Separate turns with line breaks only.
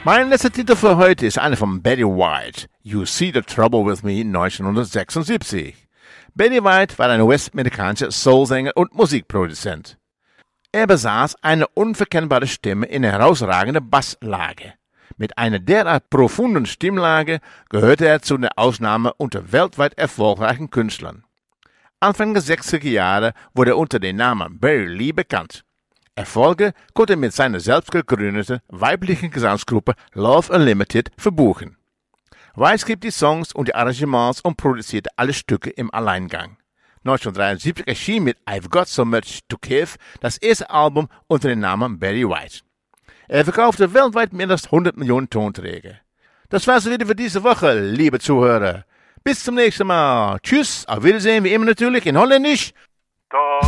Mein letzter Titel für heute ist einer von Betty White, You See the Trouble with Me 1976. Betty White war ein US-amerikanischer Soulsänger und Musikproduzent. Er besaß eine unverkennbare Stimme in herausragender Basslage. Mit einer derart profunden Stimmlage gehörte er zu den Ausnahmen unter weltweit erfolgreichen Künstlern. Anfang der 60er Jahre wurde er unter dem Namen Barry Lee bekannt. Erfolge konnte er mit seiner selbst gegründeten weiblichen Gesangsgruppe Love Unlimited verbuchen. White schrieb die Songs und die Arrangements und produzierte alle Stücke im Alleingang. 1973 erschien mit I've Got So Much to Give das erste Album unter dem Namen Barry White. Er verkaufte weltweit mehr als 100 Millionen Tonträger. Das war's wieder für diese Woche, liebe Zuhörer. Bis zum nächsten Mal. Tschüss, auf Wiedersehen, wie immer natürlich in Holländisch.
Tot